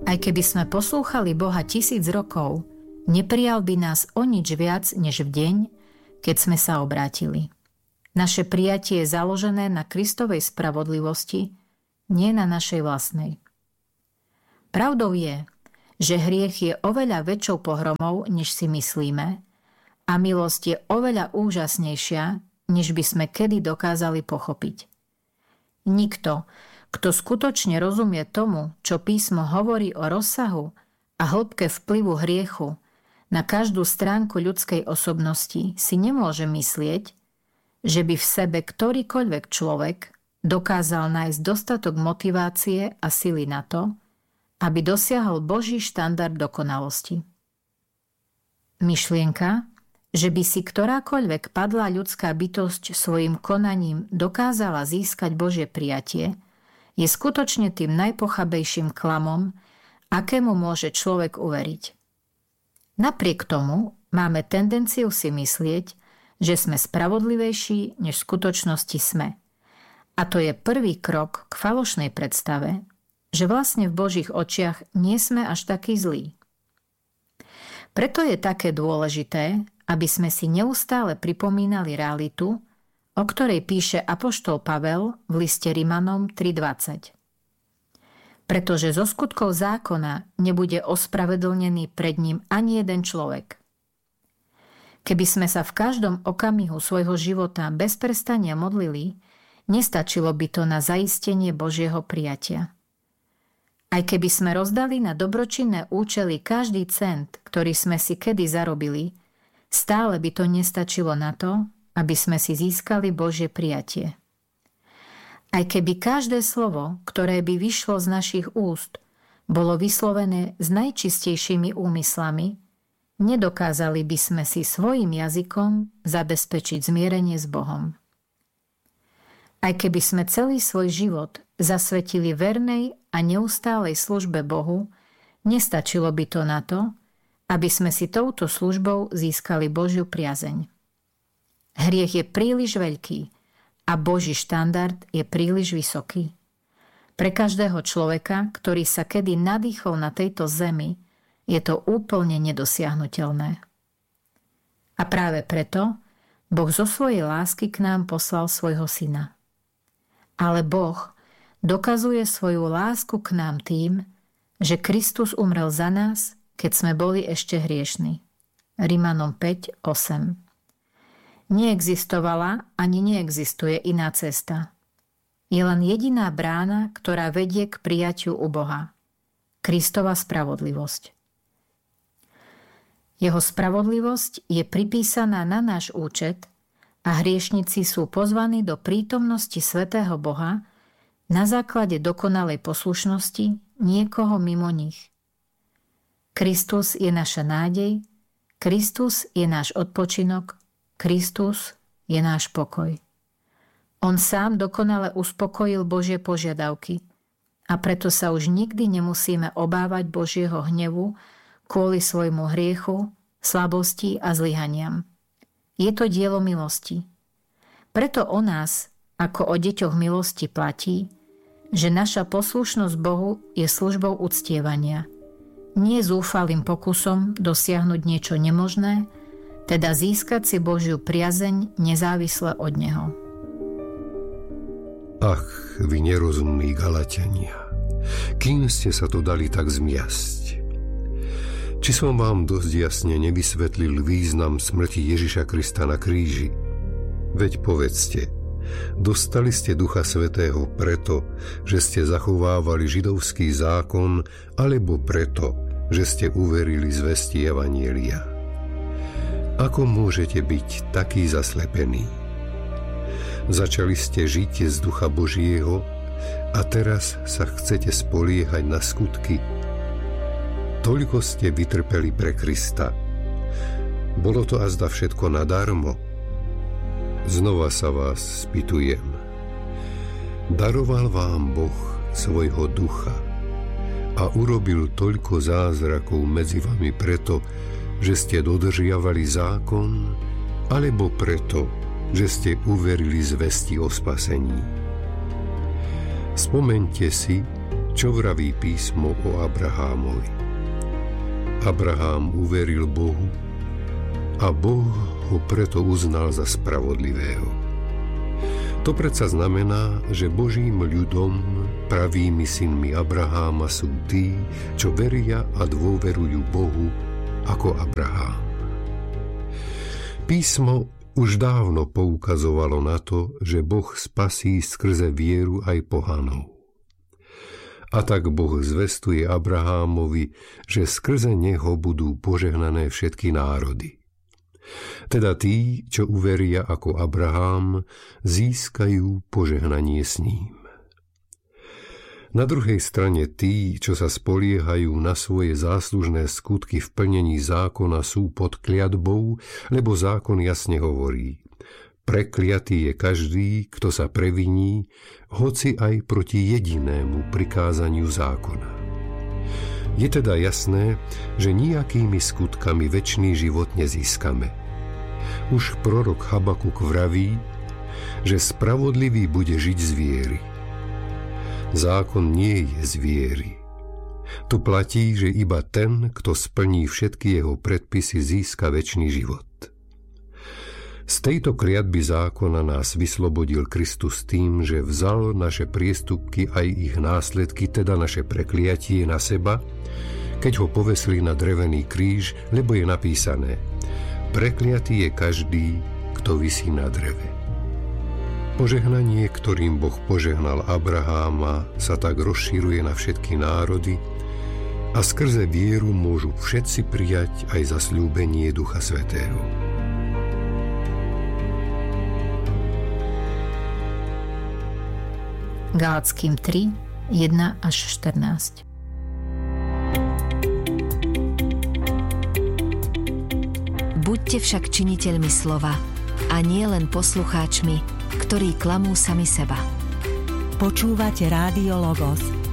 Aj keby sme poslúchali Boha 1000 rokov, neprijal by nás o nič viac než v deň, keď sme sa obrátili. Naše prijatie je založené na Kristovej spravodlivosti, nie na našej vlastnej. Pravdou je, že hriech je oveľa väčšou pohromou, než si myslíme, a milosť je oveľa úžasnejšia, než by sme kedy dokázali pochopiť. Nikto, kto skutočne rozumie tomu, čo písmo hovorí o rozsahu a hĺbke vplyvu hriechu na každú stránku ľudskej osobnosti, si nemôže myslieť, že by v sebe ktorýkoľvek človek dokázal nájsť dostatok motivácie a sily na to, aby dosiahol Boží štandard dokonalosti. Myšlienka, že by si ktorákoľvek padlá ľudská bytosť svojim konaním dokázala získať Božie prijatie, je skutočne tým najpochabejším klamom, akému môže človek uveriť. Napriek tomu máme tendenciu si myslieť, že sme spravodlivejší, než v skutočnosti sme. A to je prvý krok k falošnej predstave, že vlastne v Božích očiach nie sme až takí zlí. Preto je také dôležité, aby sme si neustále pripomínali realitu, o ktorej píše apoštol Pavel v liste Rimanom 3:20. Pretože zo skutkov zákona nebude ospravedlnený pred ním ani jeden človek. Keby sme sa v každom okamihu svojho života bez prestania modlili, nestačilo by to na zaistenie Božieho prijatia. Aj keby sme rozdali na dobročinné účely každý cent, ktorý sme si kedy zarobili, stále by to nestačilo na to, aby sme si získali Božie prijatie. Aj keby každé slovo, ktoré by vyšlo z našich úst, bolo vyslovené s najčistejšími úmyslami, nedokázali by sme si svojim jazykom zabezpečiť zmierenie s Bohom. Aj keby sme celý svoj život zasvetili vernej a neustálej službe Bohu, nestačilo by to na to, aby sme si touto službou získali Božiu priazeň. Hriech je príliš veľký a Boží štandard je príliš vysoký. Pre každého človeka, ktorý sa kedy nadýchol na tejto zemi, je to úplne nedosiahnuteľné. A práve preto Boh zo svojej lásky k nám poslal svojho syna. Ale Boh dokazuje svoju lásku k nám tým, že Kristus umrel za nás, keď sme boli ešte hriešni. Rimanom 5:8. Neexistovala ani neexistuje iná cesta. Je len jediná brána, ktorá vedie k prijatiu u Boha. Kristova spravodlivosť. Jeho spravodlivosť je pripísaná na náš účet a hriešnici sú pozvaní do prítomnosti svätého Boha na základe dokonalej poslušnosti niekoho mimo nich. Kristus je naša nádej, Kristus je náš odpočinok, Kristus je náš pokoj. On sám dokonale uspokojil Božie požiadavky a preto sa už nikdy nemusíme obávať Božieho hnevu kvôli svojmu hriechu, slabosti a zlyhaniam. Je to dielo milosti. Preto o nás, ako o deťoch milosti, platí, že naša poslušnosť Bohu je službou uctievania, nie zúfalým pokusom dosiahnuť niečo nemožné, teda získať si Božiu priazeň nezávisle od Neho. Ach, vy nerozumní Galatiania, kým ste sa to dali tak zmiasť? Či som vám dosť jasne nevysvetlil význam smrti Ježiša Krista na kríži? Veď povedzte, dostali ste Ducha Svätého preto, že ste zachovávali židovský zákon, alebo preto, že ste uverili zvesti evanjelia? Ako môžete byť taký zaslepení? Začali ste žiť z Ducha Božieho a teraz sa chcete spoliehať na skutky. Toľko ste vytrpeli pre Krista. Bolo to azda všetko nadarmo? Znova sa vás spýtujem. Daroval vám Boh svojho ducha a urobil toľko zázrakov medzi vami preto, že ste dodržiavali zákon, alebo preto, že ste uverili zvesti o spasení. Spomeňte si, Čo vraví písmo o Abrahámovi? Abrahám uveril Bohu a Boh ho preto uznal za spravodlivého. To predsa znamená, že Božím ľudom, pravými synmi Abraháma sú tí, čo veria a dôverujú Bohu ako Abrahám. Písmo už dávno poukazovalo na to, že Boh spasí skrze vieru aj pohanov. A tak Boh zvestuje Abrahámovi, že skrze neho budú požehnané všetky národy. Teda tí, čo uveria ako Abrahám, získajú požehnanie s ním. Na druhej strane tí, čo sa spoliehajú na svoje záslužné skutky v plnení zákona, sú pod kliatbou, lebo zákon jasne hovorí: prekliatý je každý, kto sa previní, hoci aj proti jedinému prikázaniu zákona. Je teda jasné, že nijakými skutkami večný život nezískame. Už prorok Habakuk vraví, že spravodlivý bude žiť z viery. Zákon nie je z viery. Tu platí, že iba ten, kto splní všetky jeho predpisy, získa večný život. Z tejto kliatby zákona nás vyslobodil Kristus tým, že vzal naše priestupky aj ich následky, teda naše prekliatie, na seba, keď ho povesili na drevený kríž, lebo je napísané: prekliatý je každý, kto visí na dreve. Požehnanie, ktorým Boh požehnal Abraháma, sa tak rozšíruje na všetky národy a skrze vieru môžu všetci prijať aj zasľúbenie Ducha Svätého. Gálatským 3, 1 až 14. Buďte však činiteľmi slova a nie len poslucháčmi, ktorí klamú sami seba. Počúvate Rádio Logos,